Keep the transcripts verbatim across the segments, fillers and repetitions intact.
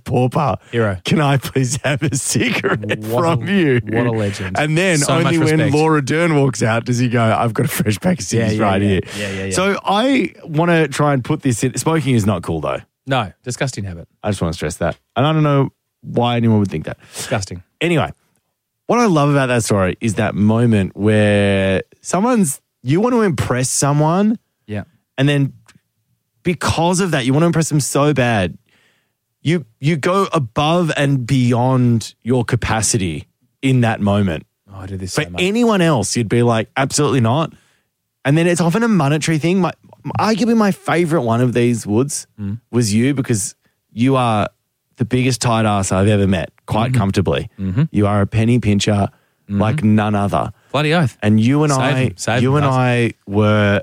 pauper. Hero. Can I please have a cigarette What from a- you? what a legend. And then So only much when respect. Laura Dern walks out does he go, I've got a fresh pack of cigarettes Yeah, yeah, right yeah. here. Yeah, yeah, yeah. So I want to try and put this in. Smoking is not cool though. No, disgusting habit. I just want to stress that. And I don't know why anyone would think that. Disgusting. Anyway, what I love about that story is that moment where someone's, you want to impress someone Yeah. and then because of that, you want to impress them so bad, you you go above and beyond your capacity in that moment. Oh, I do this For so much. anyone else, you'd be like, absolutely not. And then it's often a monetary thing. My, arguably my favorite one of these, Woods, Mm. was you because you are the biggest tight ass I've ever met, quite Mm-hmm. comfortably. You are a penny pincher like none other. Bloody oath. And you and Save I, him, save you him, and guys. I were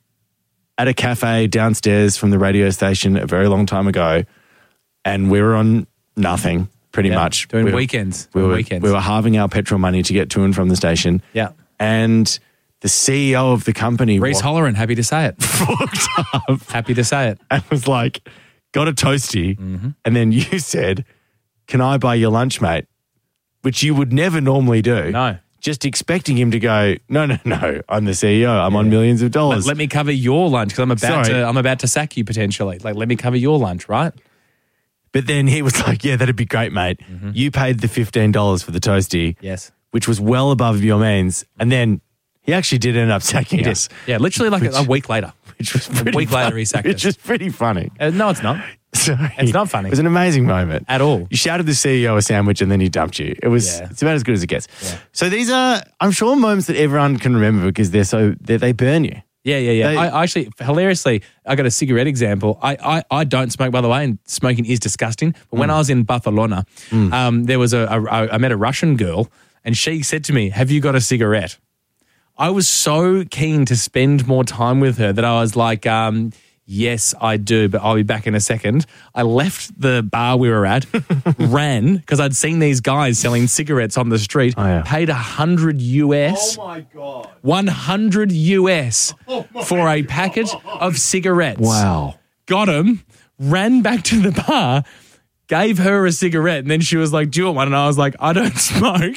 at a cafe downstairs from the radio station a very long time ago, and we were on nothing pretty Yeah. much. Doing we were, weekends. We Doing were, weekends. we were halving our petrol money to get to and from the station. Yeah. And the C E O of the company Reese walked, Holleran, happy to say it. walked up Happy to say it. and was like, got a toasty. And then you said, can I buy your lunch, mate? Which you would never normally do. No. Just expecting him to go, no, no, no, I'm the C E O. I'm on millions of Let, dollars. let me cover your lunch because I'm about Sorry. to I'm about to sack you potentially. Like, let me cover your lunch, right? But then he was like, yeah, that'd be great, mate. You paid the fifteen dollars for the toasty, Yes. which was well above your means. And then he actually did end up sacking us, Yeah, literally like a, a week later. which was pretty week later funny, he sacked Which us. is pretty funny. Uh, no, it's not. So It's not funny. It was an amazing moment. At all. You shouted the C E O a sandwich and then he dumped you. It was, Yeah. it's about as good as it gets. So these are, I'm sure, moments that everyone can remember because they're so, they they burn you. Yeah, yeah, yeah. They- I I actually, hilariously, I got a cigarette example. I, I, I don't smoke, by the way, and smoking is disgusting. But Mm. when I was in Barcelona, um, there was a, a, a, I met a Russian girl, and she said to me, "Have you got a cigarette?" I was so keen to spend more time with her that I was like, um, yes, I do, but I'll be back in a second. I left the bar we were at, ran, because I'd seen these guys selling cigarettes on the street, Oh, yeah. paid one hundred US. my God. one hundred US for a packet of cigarettes. Wow. Got him, ran back to the bar, gave her a cigarette, and then she was like, do you want one? And I was like, I don't smoke.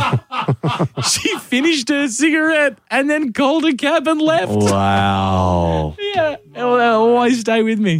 She finished her cigarette and then called a cab and left. Wow. Yeah, it'll, it'll always stay with me.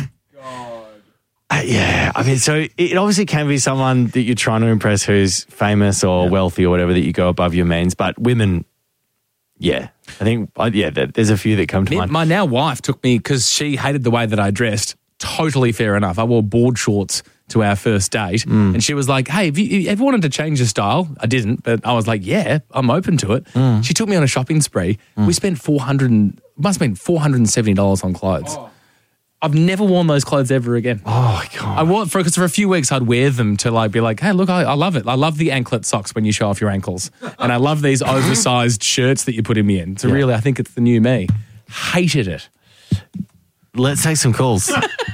Uh, yeah, I mean, so it obviously can be someone that you're trying to impress who's famous or wealthy or whatever that you go above your means. But women, yeah, I think, uh, yeah, there- there's a few that come to Me- mind. My now wife took me because she hated the way that I dressed. Totally fair enough. I wore board shorts to our first date, Mm. and she was like, "Hey, have you, you ever wanted to change your style?" I didn't, but I was like, "Yeah, I'm open to it." Mm. She took me on a shopping spree. We spent four hundred and must have been four hundred and seventy dollars on clothes. I've never worn those clothes ever again. oh, my God. I wore for because for a few weeks I'd wear them to like be like, hey, look, I, I love it. I love the anklet socks when you show off your ankles, and I love these oversized shirts that you're putting me in. So really, I think it's the new me. Hated it. Let's take some calls.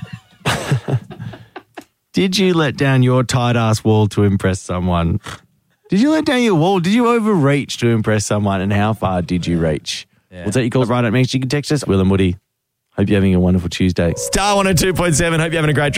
Did you let down your tight ass wall to impress someone? Did you let down your wall? Did you overreach to impress someone? And how far did you reach? We'll take your calls right up next. You can text us. Will and Woody. Hope you're having a wonderful Tuesday. Star one oh two point seven. Hope you're having a great